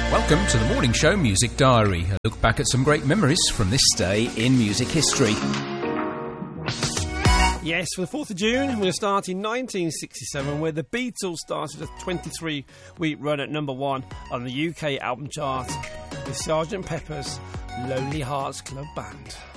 Welcome to the Morning Show Music Diary, a look back at some great memories from this day in music history. Yes, for the 4th of June, we'll start in 1967, where the Beatles started a 23-week run at number 1 on the UK album chart with Sgt. Pepper's Lonely Hearts Club Band.